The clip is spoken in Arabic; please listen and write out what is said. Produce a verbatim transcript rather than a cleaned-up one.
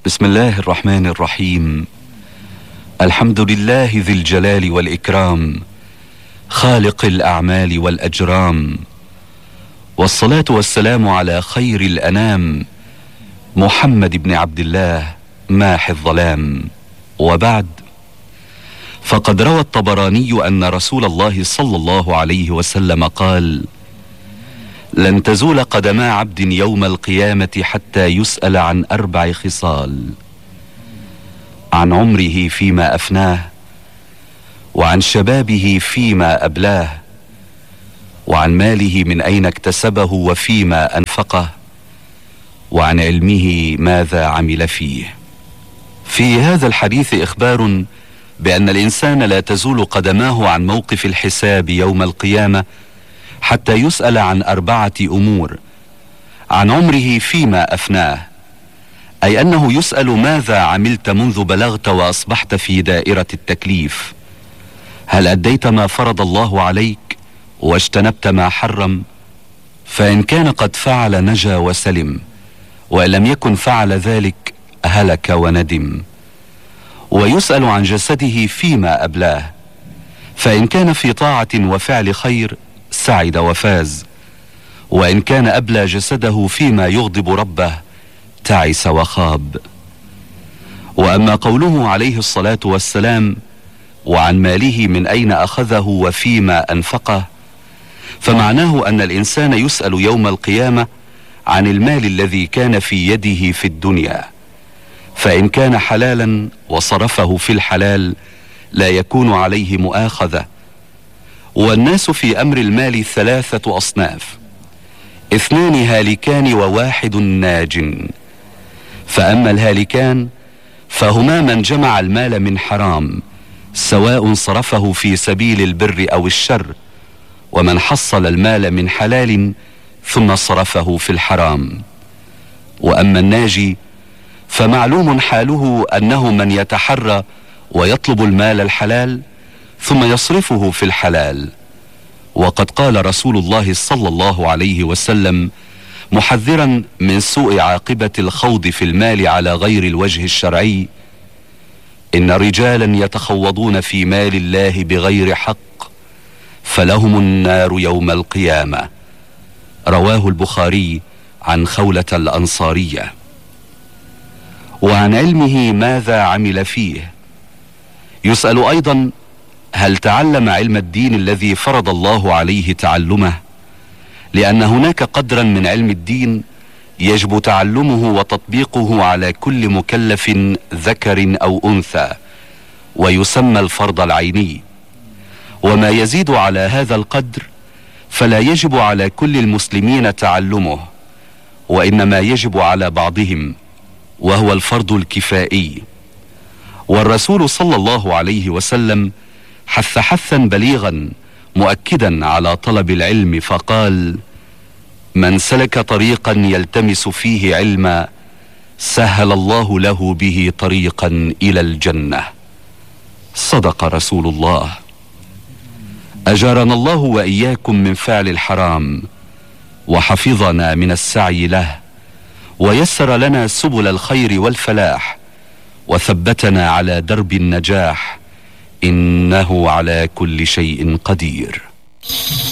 بسم الله الرحمن الرحيم. الحمد لله ذي الجلال والإكرام، خالق الأعمال والأجرام، والصلاة والسلام على خير الأنام، محمد بن عبد الله ماحي الظلام. وبعد، فقد روى الطبراني أن رسول الله صلى الله عليه وسلم قال: لن تزول قدما عبد يوم القيامة حتى يسأل عن أربع خصال: عن عمره فيما أفناه، وعن شبابه فيما أبلاه، وعن ماله من أين اكتسبه وفيما أنفقه، وعن علمه ماذا عمل فيه. في هذا الحديث إخبار بأن الإنسان لا تزول قدماه عن موقف الحساب يوم القيامة حتى يسأل عن أربعة أمور: عن عمره فيما أفناه، أي أنه يسأل ماذا عملت منذ بلغت وأصبحت في دائرة التكليف. هل أديت ما فرض الله عليك واجتنبت ما حرم؟ فإن كان قد فعل نجا وسلم، وإن لم يكن فعل ذلك هلك وندم. ويسأل عن جسده فيما أبلاه، فإن كان في طاعة وفعل خير سعد وفاز، وإن كان أبلى جسده فيما يغضب ربه تعس وخاب. وأما قوله عليه الصلاة والسلام: وعن ماله من أين أخذه وفيما أنفقه، فمعناه أن الإنسان يسأل يوم القيامة عن المال الذي كان في يده في الدنيا، فإن كان حلالا وصرفه في الحلال لا يكون عليه مؤاخذة. والناس في أمر المال ثلاثة أصناف: اثنان هالكان وواحد ناج. فأما الهالكان فهما من جمع المال من حرام، سواء صرفه في سبيل البر أو الشر، ومن حصل المال من حلال ثم صرفه في الحرام. وأما الناجي فمعلوم حاله أنه من يتحرى ويطلب المال الحلال ثم يصرفه في الحلال. وقد قال رسول الله صلى الله عليه وسلم محذرا من سوء عاقبة الخوض في المال على غير الوجه الشرعي: إن رجالا يتخوضون في مال الله بغير حق فلهم النار يوم القيامة. رواه البخاري عن خولة الأنصارية. وعن علمه ماذا عمل فيه، يسأل أيضا: هل تعلم علم الدين الذي فرض الله عليه تعلمه؟ لأن هناك قدرا من علم الدين يجب تعلمه وتطبيقه على كل مكلف ذكر أو أنثى، ويسمى الفرض العيني. وما يزيد على هذا القدر فلا يجب على كل المسلمين تعلمه، وإنما يجب على بعضهم، وهو الفرض الكفائي. والرسول صلى الله عليه وسلم حث حثا بليغا مؤكدا على طلب العلم، فقال: من سلك طريقا يلتمس فيه علما سهل الله له به طريقا إلى الجنة. صدق رسول الله. أجارنا الله وإياكم من فعل الحرام، وحفظنا من السعي له، ويسر لنا سبل الخير والفلاح، وثبتنا على درب النجاح، إنه على كل شيء قدير.